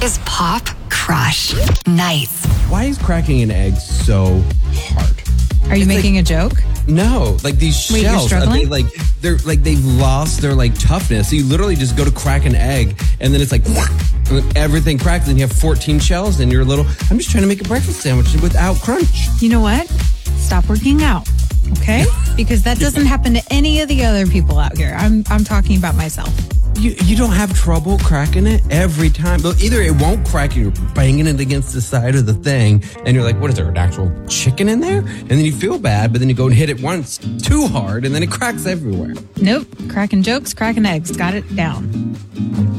is Pop Crush Nights. Why is cracking an egg so hard? Are you making a joke? No, like these Wait, you're shells, struggling? they've lost their like toughness. So you literally just go to crack an egg, and then it's like and then everything cracks, and you have 14 shells, and you're a little. I'm just trying to make a breakfast sandwich without crunch. You know what? Stop working out, okay? Because that doesn't happen to any of the other people out here. I'm talking about myself. You don't have trouble cracking it every time. But either it won't crack, and you're banging it against the side of the thing, and you're like, what is there, an actual chicken in there? And then you feel bad, but then you go and hit it once too hard, and then it cracks everywhere. Nope. Cracking jokes, cracking eggs. Got it down.